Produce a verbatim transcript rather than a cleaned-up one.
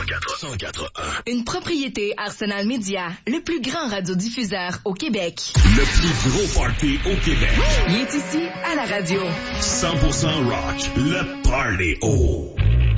cent quatre un. Une propriété Arsenal Media, le plus grand radiodiffuseur au Québec. Le plus gros party au Québec. Il est ici à la radio. cent pour cent rock, le Party O.